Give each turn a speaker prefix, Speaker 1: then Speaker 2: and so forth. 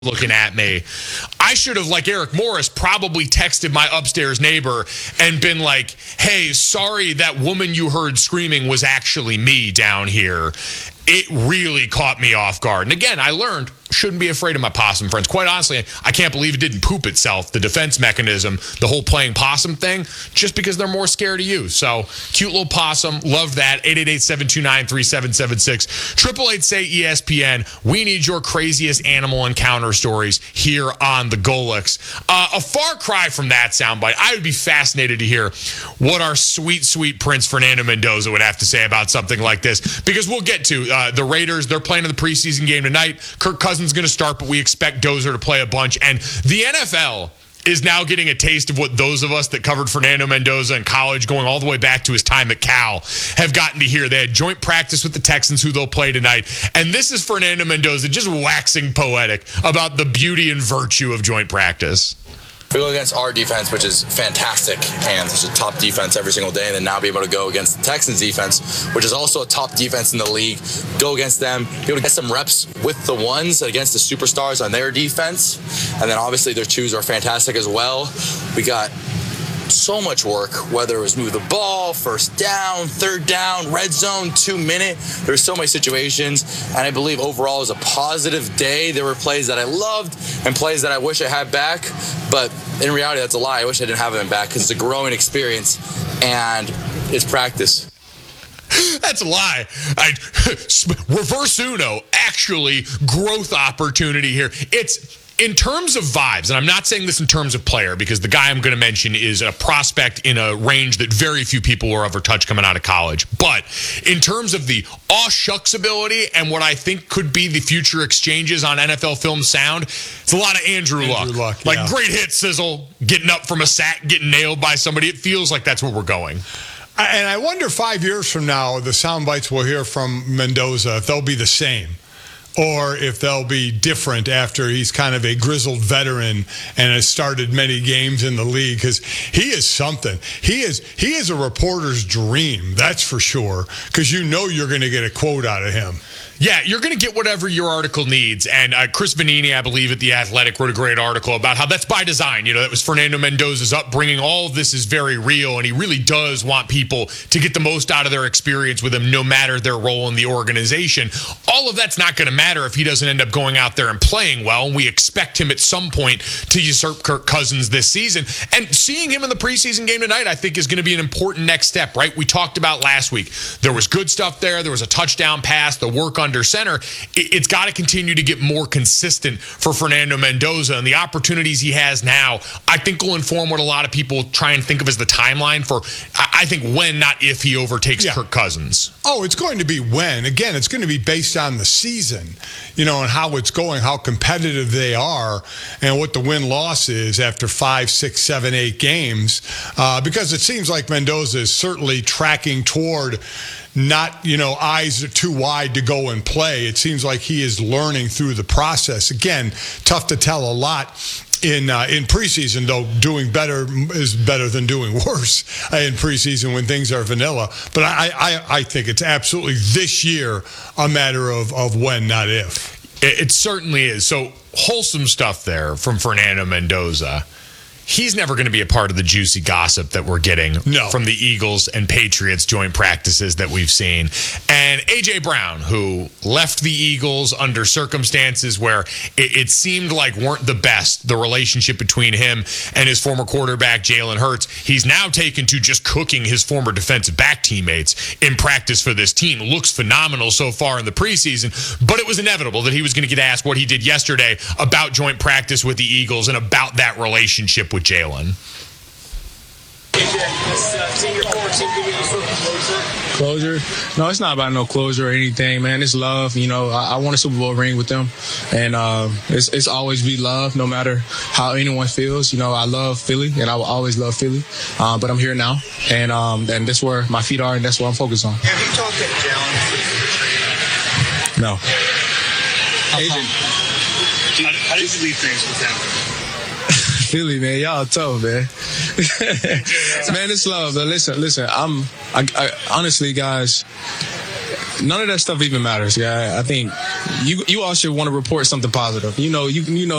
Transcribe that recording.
Speaker 1: looking at me. I should have, like Eric Morris, probably texted my upstairs neighbor and been like, hey, sorry, that woman you heard screaming was actually me down here. It really caught me off guard. And again, I learned, shouldn't be afraid of my possum friends. Quite honestly, I can't believe it didn't poop itself, the defense mechanism, the whole playing possum thing, just because they're more scared of you. So, cute little possum. Love that. 888-729-3776. 888-SAY-ESPN. We need your craziest animal encounter stories here on the Golix. A far cry from that soundbite. I would be fascinated to hear what our sweet, sweet Prince Fernando Mendoza would have to say about something like this, because we'll get to the Raiders. They're playing in the preseason game tonight. Kirk Cousins going to start, but we expect Dozer to play a bunch. And the NFL is now getting a taste of what those of us that covered Fernando Mendoza in college, going all the way back to his time at Cal, have gotten to hear. They had joint practice with the Texans, who they'll play tonight. And this is Fernando Mendoza just waxing poetic about the beauty and virtue of joint practice.
Speaker 2: We go against our defense, which is fantastic, and it's a top defense every single day, and then now be able to go against the Texans defense, which is also a top defense in the league, go against them, be able to get some reps with the ones against the superstars on their defense, and then obviously their twos are fantastic as well. We got so much work, whether it was move the ball, first down, third down, red zone, 2 minute. There's so many situations, and I believe overall it was a positive day. There were plays that I loved and plays that I wish I had back, but in reality, that's a lie. I wish I didn't have them back, because it's a growing experience, and it's practice.
Speaker 1: That's a lie. Reverse Uno, actually, growth opportunity here. It's in terms of vibes, and I'm not saying this in terms of player, because the guy I'm going to mention is a prospect in a range that very few people will ever touch coming out of college. But in terms of the aw shucks ability and what I think could be the future exchanges on NFL Film Sound, it's a lot of Andrew Luck. Like, great hit, sizzle, getting up from a sack, getting nailed by somebody. It feels like that's where we're going.
Speaker 3: And I wonder 5 years from now, the sound bites we'll hear from Mendoza, if they'll be the same, or if they'll be different after he's kind of a grizzled veteran and has started many games in the league, because he is something. He is a reporter's dream, that's for sure, because you know you're going to get a quote out of him.
Speaker 1: Yeah, you're going to get whatever your article needs. And Chris Vanini, I believe, at The Athletic, wrote a great article about how that's by design. You know, that was Fernando Mendoza's upbringing. All of this is very real, and he really does want people to get the most out of their experience with him, no matter their role in the organization. All of that's not going to matter if he doesn't end up going out there and playing well, and we expect him at some point to usurp Kirk Cousins this season. And seeing him in the preseason game tonight, I think, is going to be an important next step, right? We talked about last week. There was good stuff there. There was a touchdown pass, the work under center. It's got to continue to get more consistent for Fernando Mendoza, and the opportunities he has now, I think, will inform what a lot of people try and think of as the timeline for, I think, when, not if, he overtakes Kirk Cousins.
Speaker 3: Oh, it's going to be when. Again, it's going to be based on the season, you know, and how it's going, how competitive they are, and what the win-loss is after 5, 6, 7, 8 games, because it seems like Mendoza is certainly tracking toward not, you know, eyes are too wide to go and play. It seems like he is learning through the process. Again, tough to tell a lot in preseason, though. Doing better is better than doing worse in preseason when things are vanilla. But I think it's absolutely this year a matter of when, not if.
Speaker 1: It certainly is. So wholesome stuff there from Fernando Mendoza. He's never going to be a part of the juicy gossip that we're getting from the Eagles and Patriots joint practices that we've seen. And A.J. Brown, who left the Eagles under circumstances where it seemed like weren't the best, the relationship between him and his former quarterback, Jalen Hurts, he's now taken to just cooking his former defensive back teammates in practice for this team. Looks phenomenal so far in the preseason, but it was inevitable that he was going to get asked what he did yesterday about joint practice with the Eagles and about that relationship with Jalen.
Speaker 4: Closure? No, it's not about no closure or anything, man. It's love. You know, I won a Super Bowl ring with them, and it's always be love, no matter how anyone feels. You know, I love Philly, and I will always love Philly, but I'm here now, and that's where my feet are, and that's what I'm focused on.
Speaker 5: Have you talked to Jalen?
Speaker 4: No.
Speaker 5: Adrian, how did you leave things with them?
Speaker 4: Philly, man, y'all tough, man. Man, it's love. But listen. I honestly, guys, none of that stuff even matters, guy. I think you all should want to report something positive. You know